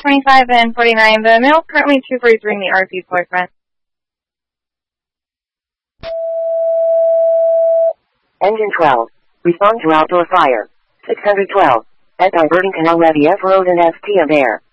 25 and 49. The male is currently 243 in the RP boyfriend. Engine 12. Respond to outdoor fire. 612. At diverting Canal Levy F Road and ST of Air.